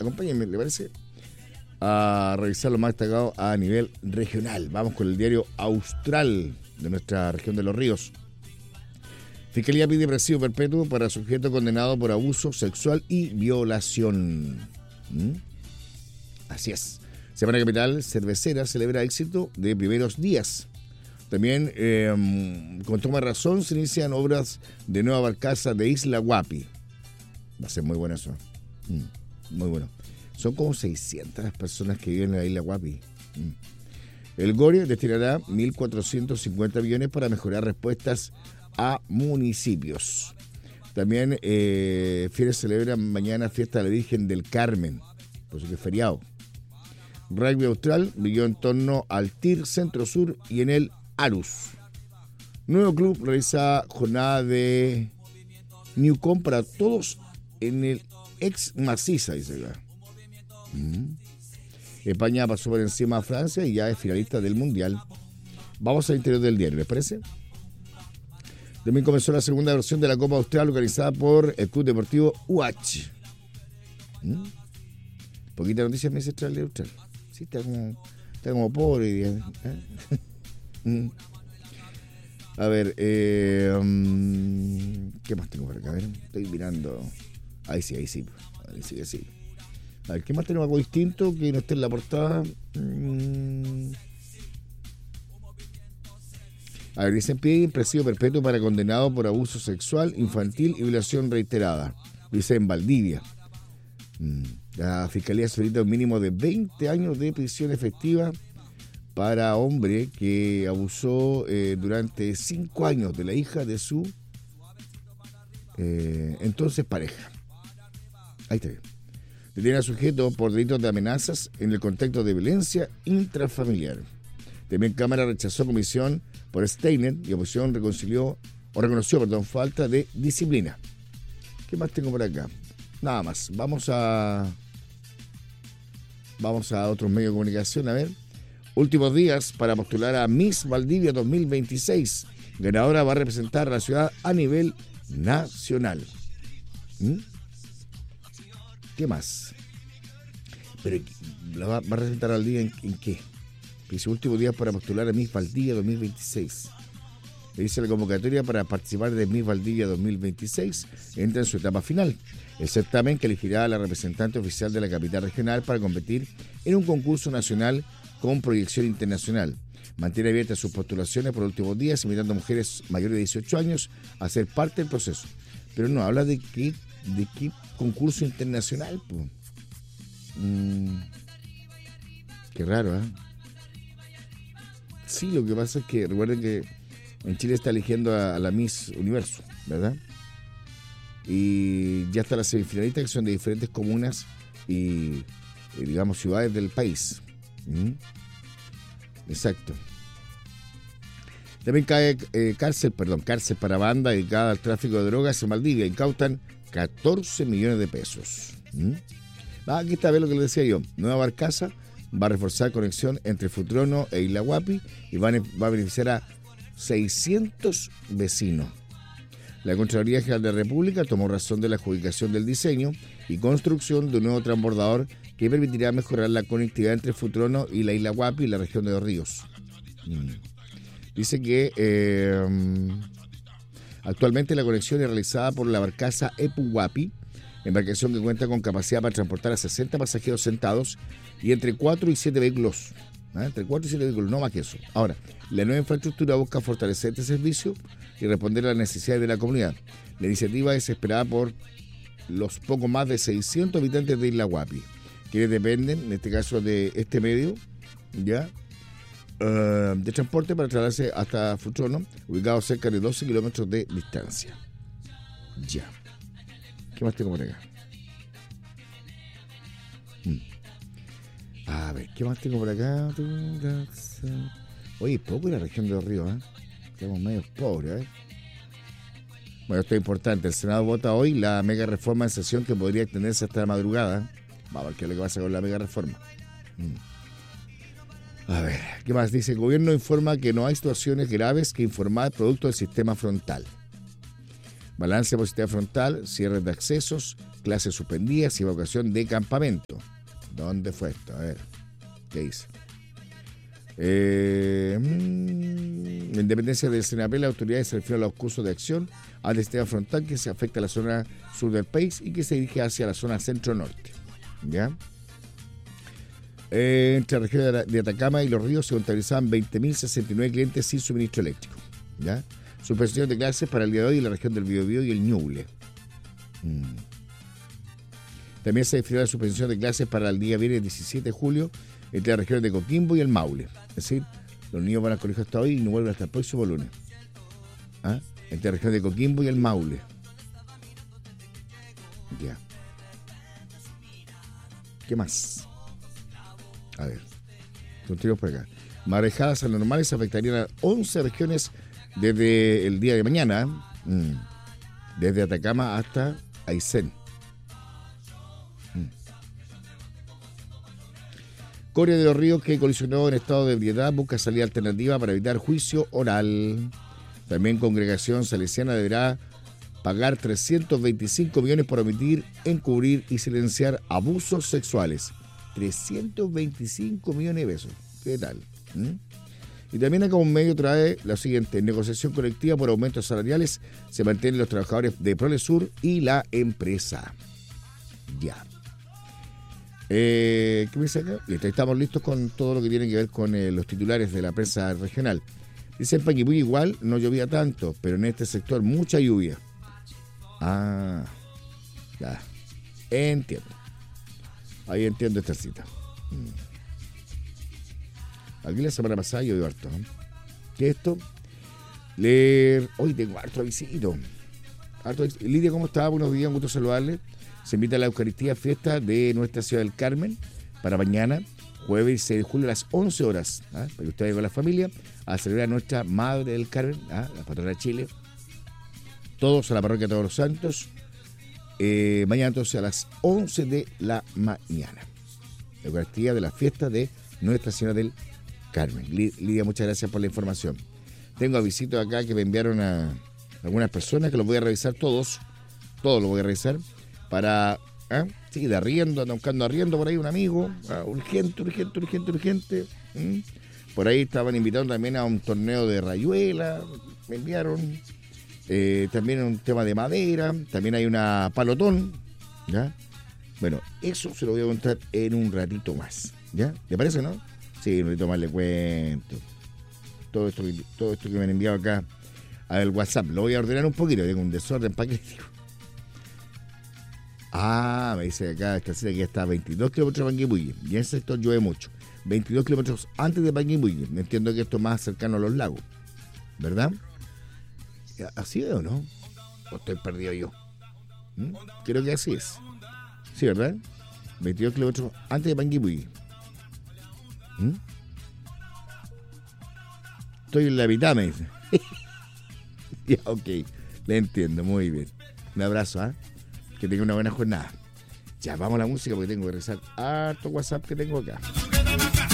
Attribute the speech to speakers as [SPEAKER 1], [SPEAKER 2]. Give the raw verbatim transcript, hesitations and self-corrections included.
[SPEAKER 1] Acompáñenme, ¿le parece? A revisar lo más destacado a nivel regional. Vamos con el diario Austral de nuestra región de Los Ríos. Fiscalía pide presidio perpetuo para sujeto condenado por abuso sexual y violación. ¿Mm? Así es. Semana Capital Cervecera celebra éxito de primeros días. También, eh, con toma de razón, se inician obras de nueva barcaza de Isla Guapi. Va a ser muy bueno eso. Mm, muy bueno. Son como seiscientas las personas que viven en la Isla Guapi. Mm. El GORE destinará mil cuatrocientos cincuenta millones para mejorar respuestas a municipios. También eh, Fieres celebra mañana fiesta de la Virgen del Carmen, por eso que es feriado. Rugby Austral brilló en torno al T I R Centro Sur y en el Arus. Nuevo club realiza jornada de Newcom para todos en el ex Maciza, dice acá. Mm. España pasó por encima a Francia y ya es finalista del Mundial. Vamos al interior del diario, ¿les parece? También comenzó la segunda versión de la Copa Austral organizada por el Club Deportivo U H. ¿Mm? Poquita noticia me dice Austral de Austral. Sí, está como, está como pobre. ¿eh? ¿Mm? A ver, eh, um, ¿qué más tengo por acá? A ver, estoy mirando. Ahí sí, ahí sí. Ahí sí, ahí sí. A ver, ¿qué más tenemos algo distinto que no esté en la portada? Mm. A ver, dicen piden presidio perpetuo para condenado por abuso sexual, infantil y violación reiterada. Dice en Valdivia. Mm. La Fiscalía solicita un mínimo de veinte años de prisión efectiva para hombre que abusó eh, durante cinco años de la hija de su eh, entonces pareja. Ahí está bien. Detiene a sujeto por delitos de amenazas en el contexto de violencia intrafamiliar. También Cámara rechazó comisión por Steiner y oposición reconcilió o reconoció, perdón, falta de disciplina. ¿Qué más tengo por acá? Nada más. Vamos a vamos a otros medios de comunicación. A ver. Últimos días para postular a Miss Valdivia dos mil veintiséis. Ganadora va a representar a la ciudad a nivel nacional. ¿Mm? ¿Qué más? Pero ¿la va, va a representar al día en, en qué? Dice últimos días para postular a Miss Valdivia dos mil veintiséis. Le dice la convocatoria para participar de Miss Valdivia dos mil veintiséis entra en su etapa final. El certamen que elegirá a la representante oficial de la capital regional para competir en un concurso nacional con proyección internacional. Mantiene abiertas sus postulaciones por últimos días, invitando a mujeres mayores de dieciocho años a ser parte del proceso. Pero no habla de qué, de qué concurso internacional. Pues. Mm, qué raro, ¿eh? Sí, lo que pasa es que recuerden que en Chile está eligiendo a, a la Miss Universo, ¿verdad? Y ya está las semifinalistas que son de diferentes comunas y, y digamos, ciudades del país. ¿Mm? Exacto. También cae eh, cárcel, perdón, cárcel para banda dedicada al tráfico de drogas en Valdivia. Incautan catorce millones de pesos. ¿Mm? Ah, aquí está, ve lo que les decía yo. Nueva barcaza va a reforzar conexión entre Futrono e Isla Guapi y va a, va a beneficiar a seiscientos vecinos. La Contraloría General de la República tomó razón de la adjudicación del diseño y construcción de un nuevo transbordador que permitirá mejorar la conectividad entre Futrono y la Isla Guapi y la región de Los Ríos. Mm. Dice que eh, actualmente la conexión es realizada por la barcaza Epu Guapi, embarcación que cuenta con capacidad para transportar a sesenta pasajeros sentados y entre cuatro y siete vehículos. ¿eh? Entre cuatro y siete vehículos, no más que eso. Ahora, la nueva infraestructura busca fortalecer este servicio y responder a las necesidades de la comunidad. La iniciativa es esperada por los poco más de seiscientos habitantes de Isla Guapi, quienes dependen, en este caso, de este medio, ¿ya? Uh, de transporte para trasladarse hasta Futrono, ubicado cerca de doce kilómetros de distancia. Ya. ¿Qué más tengo por acá? Hmm. A ver, ¿qué más tengo por acá? Oye, poco en la región de Los Ríos, ¿eh? Estamos medio pobres, ¿eh? Bueno, esto es importante. El Senado vota hoy la mega reforma en sesión que podría extenderse hasta la madrugada. Vamos a ver qué es lo que pasa con la mega reforma. Hmm. A ver, ¿qué más? Dice, el gobierno informa que no hay situaciones graves que informar producto del sistema frontal. Balance de positividad frontal, cierres de accesos, clases suspendidas y evacuación de campamento. ¿Dónde fue esto? A ver, ¿qué dice? Eh, mmm, la independencia del Senapel, las autoridades se refieren a los cursos de acción al sistema frontal que se afecta a la zona sur del país y que se dirige hacia la zona centro-norte. ¿Ya? Eh, entre la región de Atacama y Los Ríos se contabilizaban veinte mil sesenta y nueve clientes sin suministro eléctrico. ¿Ya? Suspensión de clases para el día de hoy en la región del Biobío y el Ñuble. Mm. También se definió la suspensión de clases para el día viernes diecisiete de julio entre las regiones de Coquimbo y el Maule. Es decir, los niños van al colegio hasta hoy y no vuelven hasta el próximo lunes. ¿Ah? Entre las regiones de Coquimbo y el Maule. Ya. ¿Qué más? A ver. Continuamos por acá. Marejadas anormales afectarían a once regiones desde el día de mañana. Mmm. Desde Atacama hasta Aysén. Coria de los Ríos, que colisionó en estado de ebriedad, busca salida alternativa para evitar juicio oral. También Congregación Salesiana deberá pagar trescientos veinticinco millones por omitir, encubrir y silenciar abusos sexuales. trescientos veinticinco millones de pesos. ¿Qué tal? ¿Mm? Y también acá un medio trae lo siguiente: negociación colectiva por aumentos salariales, se mantienen los trabajadores de Prolesur y la empresa. Ya. Eh, ¿Qué me dice acá? Listo, estamos listos con todo lo que tiene que ver con eh, los titulares de la prensa regional. Dice en Panguipulli igual no llovía tanto, pero en este sector mucha lluvia. Ah, ya. Entiendo. Ahí entiendo esta cita. Hmm. Aquí la semana pasada llovió harto, ¿no? ¿Qué es esto? Leer. Hoy tengo harto avisito. Harto avisito. Lidia, ¿cómo está? Buenos días, un gusto saludarle. Se invita a la Eucaristía Fiesta de nuestra ciudad del Carmen para mañana, jueves seis de julio a las once horas, ¿ah? Para que usted vaya con la familia a celebrar a nuestra Madre del Carmen, ¿ah? La patrona de Chile. Todos a la parroquia de Todos los Santos. Eh, mañana entonces a las once de la mañana. Eucaristía de la fiesta de Nuestra Señora del Carmen. Lidia, muchas gracias por la información. Tengo avisitos acá que me enviaron a algunas personas que los voy a revisar todos. Todos los voy a revisar. Para, ¿eh? Sí, de arriendo, anda buscando arriendo por ahí un amigo, ¿eh? urgente, urgente, urgente, urgente. ¿Mm? Por ahí estaban invitados también a un torneo de rayuela, me enviaron, eh, también un tema de madera, también hay una palotón, ¿ya? Bueno, eso se lo voy a contar en un ratito más, ¿ya? ¿Le parece, no? Sí, un ratito más le cuento. Todo esto, todo esto que me han enviado acá al WhatsApp, lo voy a ordenar un poquito, tengo un desorden paquetístico. Ah, me dice acá esta cita que ya está a veintidós kilómetros de Panguipulli. Y en ese sector llueve mucho. veintidós kilómetros antes de Panguipulli. Me entiendo que esto es más cercano a los lagos. ¿Verdad? ¿Así es o no? ¿O estoy perdido yo? ¿Mm? Creo que así es. Sí, ¿verdad? veintidós kilómetros antes de Panguipulli. ¿Mm? Estoy en la mitad, me dice. Ya, ok. Le entiendo, muy bien. Un abrazo, ¿ah? ¿eh? Que tenga una buena jornada. Ya, vamos a la música porque tengo que rezar harto WhatsApp que tengo acá.